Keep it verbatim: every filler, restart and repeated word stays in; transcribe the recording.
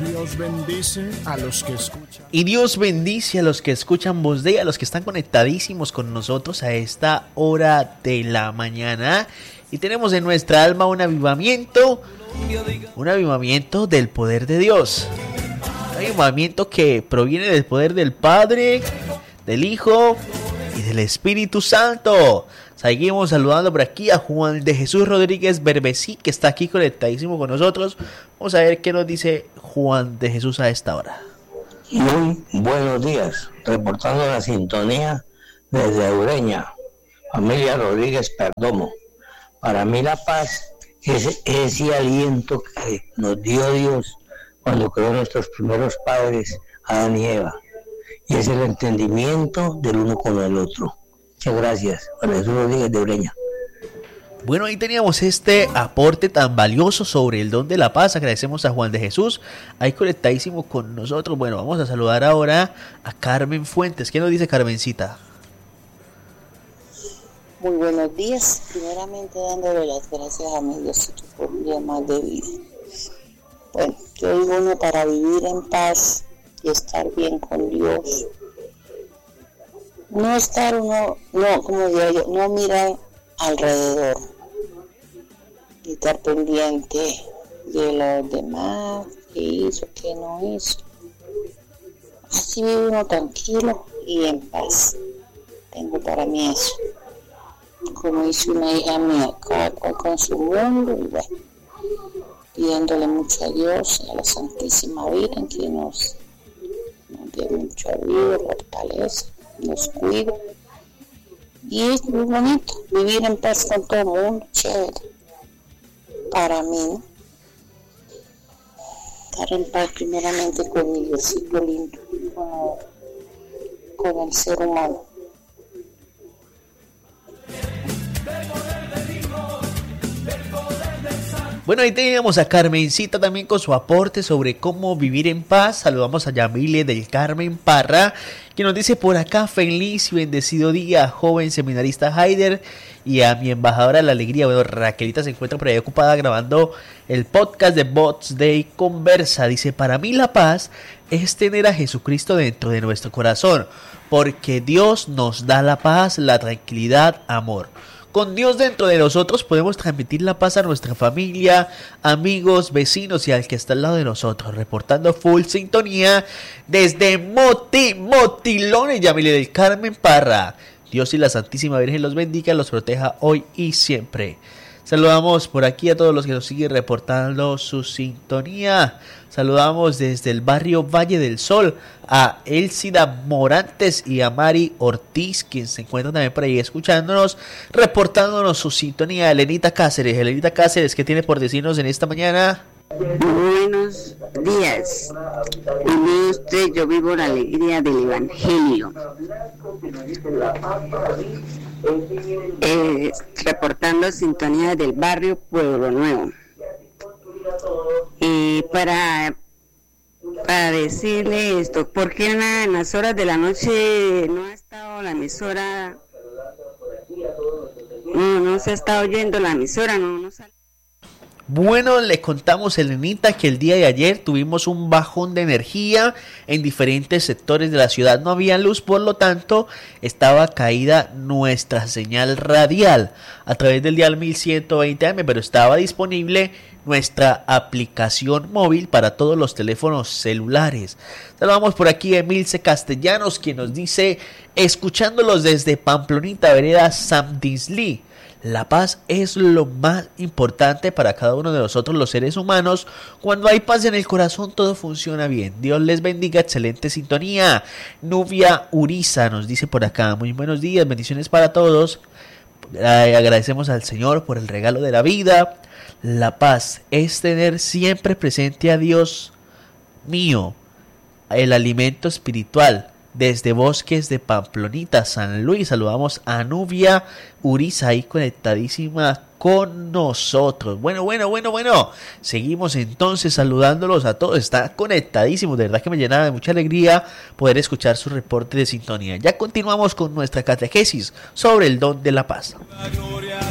Dios bendice a los que escuchan. Y Dios bendice a los que escuchan Voz de, a los que están conectadísimos con nosotros a esta hora de la mañana. Y tenemos en nuestra alma un avivamiento, un avivamiento del poder de Dios. Un avivamiento que proviene del poder del Padre, del Hijo y del Espíritu Santo. Seguimos saludando por aquí a Juan de Jesús Rodríguez Berbesí, que está aquí conectadísimo con nosotros. Vamos a ver qué nos dice Juan de Jesús a esta hora. Muy buenos días, reportando la sintonía desde Ureña, familia Rodríguez Perdomo. Para mí la paz es ese aliento que nos dio Dios cuando creó a nuestros primeros padres, Adán y Eva. Y es el entendimiento del uno con el otro. Muchas gracias. Juan de Jesús Rodríguez de Ureña. Bueno, ahí teníamos este aporte tan valioso sobre el don de la paz. Agradecemos a Juan de Jesús, ahí conectadísimo con nosotros. Bueno, vamos a saludar ahora a Carmen Fuentes. ¿Qué nos dice Carmencita? Muy buenos días. Primeramente dándole las gracias a mi Diosito por un día más de vida. Bueno, yo digo uno para vivir en paz y estar bien con Dios. No estar uno, no, como digo yo, no mirar alrededor y estar pendiente de los demás, qué hizo, qué no hizo. Así vive uno tranquilo y en paz. Tengo para mí eso. Como dice una hija mía, cada cual con su mundo, y bueno, pidiéndole mucho a Dios y a la Santísima Virgen que nos, nos dé mucha vida, fortaleza, nos cuide. Y es muy bonito vivir en paz con todo el mundo, chévere. Para mí, ¿no? Estar en paz primeramente con mi Diosito lindo, con, con el ser humano. Bueno, ahí teníamos a Carmencita también con su aporte sobre cómo vivir en paz. Saludamos a Yamile del Carmen Parra, que nos dice por acá: feliz y bendecido día, joven seminarista Haider, y a mi embajadora de la alegría. Bueno, Raquelita se encuentra por ahí ocupada grabando el podcast de Bots Day Conversa. Dice: para mí la paz es tener a Jesucristo dentro de nuestro corazón, porque Dios nos da la paz, la tranquilidad, amor. Con Dios dentro de nosotros podemos transmitir la paz a nuestra familia, amigos, vecinos y al que está al lado de nosotros. Reportando full sintonía desde Moti, Motilones, Yamile del Carmen Parra. Dios y la Santísima Virgen los bendiga, los proteja hoy y siempre. Saludamos por aquí a todos los que nos siguen reportando su sintonía. Saludamos desde el barrio Valle del Sol a Elcida Morantes y a Mari Ortiz, quien se encuentran también por ahí escuchándonos, reportándonos su sintonía. Elenita Cáceres, Elenita Cáceres, ¿qué tiene por decirnos en esta mañana? Buenos días. Y mire usted, yo vivo la alegría del Evangelio. Eh, reportando sintonía del barrio Pueblo Nuevo. Y para para decirle esto, ¿por qué en, la, en las horas de la noche no ha estado la emisora? No, no se ha estado oyendo la emisora, no, no sale. Bueno, le contamos, Elenita, que el día de ayer tuvimos un bajón de energía en diferentes sectores de la ciudad. No había luz, por lo tanto, estaba caída nuestra señal radial a través del dial mil ciento veinte A M, pero estaba disponible nuestra aplicación móvil para todos los teléfonos celulares. Saludamos por aquí a Emilce Castellanos, quien nos dice: escuchándolos desde Pamplonita, vereda San Disley. La paz es lo más importante para cada uno de nosotros los seres humanos. Cuando hay paz en el corazón, todo funciona bien. Dios les bendiga, excelente sintonía. Nubia Uriza nos dice por acá: muy buenos días, bendiciones para todos. Eh, agradecemos al Señor por el regalo de la vida. La paz es tener siempre presente a Dios mío, el alimento espiritual. Desde Bosques de Pamplonita, San Luis, saludamos a Nubia Uriza, ahí conectadísima con nosotros. Bueno, bueno, bueno, bueno. Seguimos entonces saludándolos a todos. Está conectadísimos. De verdad que me llena de mucha alegría poder escuchar su reporte de sintonía. Ya continuamos con nuestra catequesis sobre el don de la paz.